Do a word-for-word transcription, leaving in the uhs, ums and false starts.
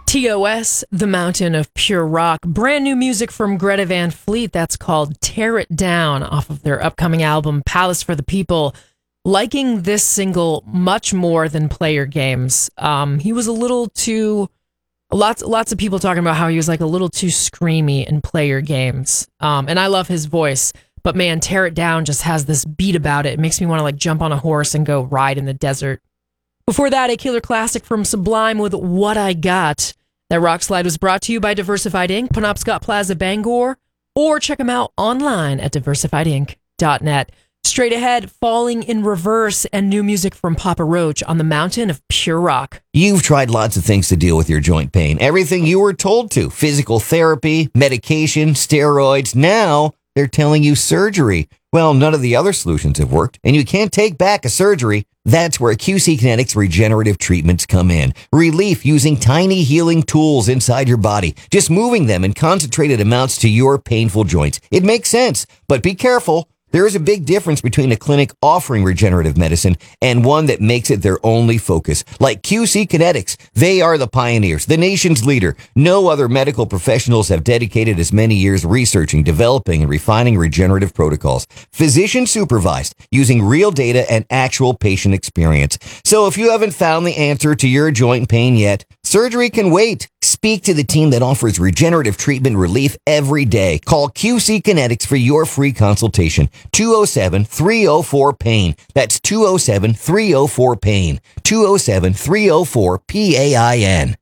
T O S, The Mountain of Pure Rock. Brand new music from Greta Van Fleet. That's called Tear It Down off of their upcoming album, Palace for the People. Liking this single much more than Player Games. Um, he was a little too... Lots lots of people talking about how he was like a little too screamy in Player Games. Um, and I love his voice. But man, Tear It Down just has this beat about it. It makes me want to like jump on a horse and go ride in the desert. Before that, a killer classic from Sublime with What I Got. That rock slide was brought to you by Diversified Incorporated, Penobscot Plaza, Bangor, or check them out online at diversified inc dot net. Straight ahead, Falling in Reverse and new music from Papa Roach on the Mountain of Pure Rock. You've tried lots of things to deal with your joint pain. Everything you were told to. Physical therapy, medication, steroids. Now they're telling you surgery. Well, none of the other solutions have worked, and you can't take back a surgery. That's where Q C Kinetics regenerative treatments come in. Relief using tiny healing tools inside your body, just moving them in concentrated amounts to your painful joints. It makes sense, but be careful. There is a big difference between a clinic offering regenerative medicine and one that makes it their only focus. Like Q C Kinetics, they are the pioneers, the nation's leader. No other medical professionals have dedicated as many years researching, developing, and refining regenerative protocols. Physician supervised, using real data and actual patient experience. So if you haven't found the answer to your joint pain yet, surgery can wait. Speak to the team that offers regenerative treatment relief every day. Call Q C Kinetics for your free consultation. two oh seven, three oh four, pain. That's two oh seven, three oh four, pain. two oh seven, three oh four, P A I N.